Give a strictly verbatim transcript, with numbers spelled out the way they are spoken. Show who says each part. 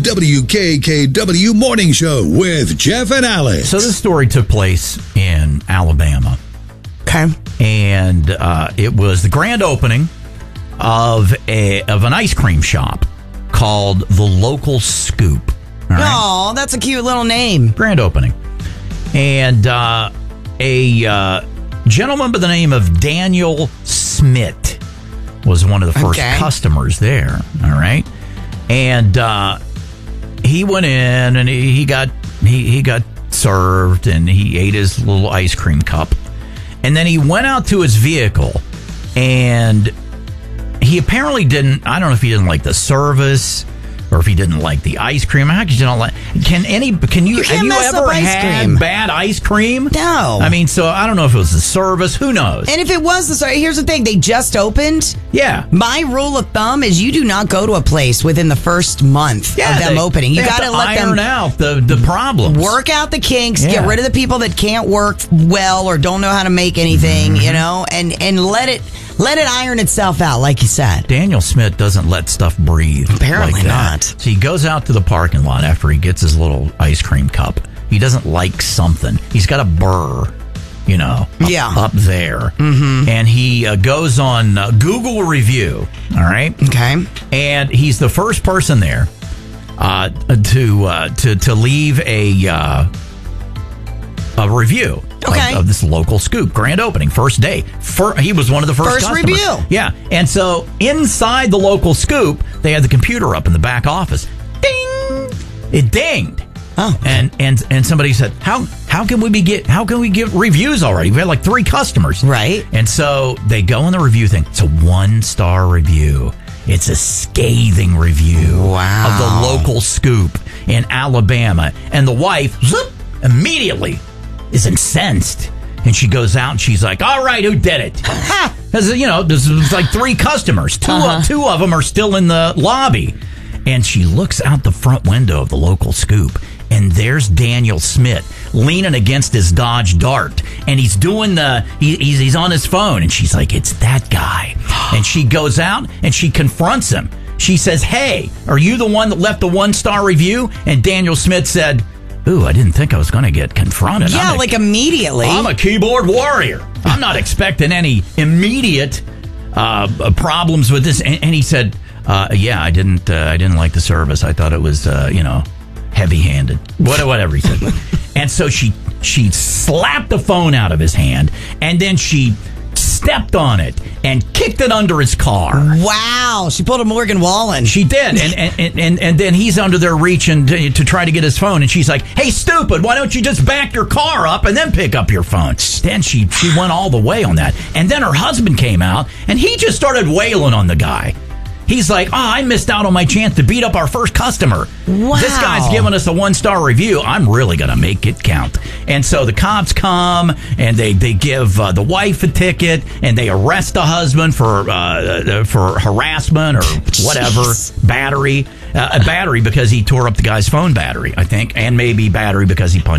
Speaker 1: W K K W Morning Show with Jeff and Alex.
Speaker 2: So this story took place in Alabama.
Speaker 3: Okay.
Speaker 2: And uh, it was the grand opening of a of an ice cream shop called The Local Scoop. All right?
Speaker 3: Oh, that's a cute little name.
Speaker 2: Grand opening. And uh, a uh, gentleman by the name of Daniel Smith was one of the first
Speaker 3: Okay.
Speaker 2: customers there. All right. And uh, he went in and he, he got he, he got served and he ate his little ice cream cup. And then he went out to his vehicle and he apparently didn't, I don't know if he didn't like the service or if he didn't like the ice cream. How could you not like, can any, can you,
Speaker 3: You can't
Speaker 2: have you
Speaker 3: mess
Speaker 2: ever
Speaker 3: up ice
Speaker 2: had
Speaker 3: cream.
Speaker 2: bad ice cream?
Speaker 3: No.
Speaker 2: I mean, so I don't know if it was the service. Who knows?
Speaker 3: And if it was the story, here's the thing. They just opened.
Speaker 2: Yeah.
Speaker 3: My rule of thumb is you do not go to a place within the first month
Speaker 2: Yeah,
Speaker 3: of them
Speaker 2: they-
Speaker 3: opening. You
Speaker 2: they have
Speaker 3: got to
Speaker 2: to
Speaker 3: let
Speaker 2: iron
Speaker 3: them
Speaker 2: out the, the problems.
Speaker 3: work out the kinks,
Speaker 2: Yeah.
Speaker 3: get rid of the people that can't work well or don't know how to make anything,
Speaker 2: Mm-hmm.
Speaker 3: you know, and, and let it let it iron itself out, like you said.
Speaker 2: Daniel Smith doesn't let stuff breathe.
Speaker 3: Apparently
Speaker 2: like that.
Speaker 3: not.
Speaker 2: So he goes out to the parking lot after he gets his little ice cream cup. He doesn't like something. He's got a burr, you know, up,
Speaker 3: Yeah.
Speaker 2: up there. Mm-hmm. And he uh, goes on uh, Google review, all right?
Speaker 3: Okay.
Speaker 2: And he's the first person there uh, to, uh, to to leave a uh, a review.
Speaker 3: Okay.
Speaker 2: Of, of this Local Scoop grand opening, first day. Fir- he was one of the first,
Speaker 3: First
Speaker 2: customers.
Speaker 3: review.
Speaker 2: Yeah, and so inside the Local Scoop, they had the computer up in the back office. Ding! It dinged.
Speaker 3: Oh.
Speaker 2: And and and somebody said, "How how can we be get how can we get reviews already? We had like three customers."
Speaker 3: Right.
Speaker 2: And so they go in the review thing. It's a one star review. It's a scathing review
Speaker 3: Wow.
Speaker 2: of the Local Scoop in Alabama. And the wife zoop, immediately is incensed. And she goes out and she's like, all right, who did it? Because, you know, there's, there's like three customers. Two,
Speaker 3: Uh-huh.
Speaker 2: of, two of them are still in the lobby. And she looks out the front window of the Local Scoop. And there's Daniel Smith leaning against his Dodge Dart. And he's doing the, he, he's, he's on his phone. And she's like, it's that guy. And she goes out and she confronts him. She says, hey, are you the one that left the one-star review? And Daniel Smith said, ooh, I didn't think I was going to get confronted.
Speaker 3: Yeah,
Speaker 2: I'm a-
Speaker 3: like immediately.
Speaker 2: I'm a keyboard warrior. I'm not expecting any immediate uh, problems with this. And, and he said, uh, yeah, I didn't uh, I didn't like the service. I thought it was, uh, you know, heavy-handed. What, whatever he said. And so she she slapped the phone out of his hand, and then she stepped on it and kicked it under his car.
Speaker 3: Wow. She pulled a Morgan Wallen.
Speaker 2: She did, and and, and and then he's under there reaching to, to try to get his phone, and she's like, "Hey, stupid! Why don't you just back your car up and then pick up your phone?" Then she she went all the way on that, and then her husband came out, and he just started wailing on the guy. He's like, oh, I missed out on my chance to beat up our first customer.
Speaker 3: Wow.
Speaker 2: This guy's giving us a one-star review. I'm really going to make it count. And so the cops come, and they, they give uh, the wife a ticket, and they arrest the husband for uh, for harassment or whatever,
Speaker 3: Jeez.
Speaker 2: battery. Uh, a battery because he tore up the guy's phone battery, I think, and maybe battery because he punched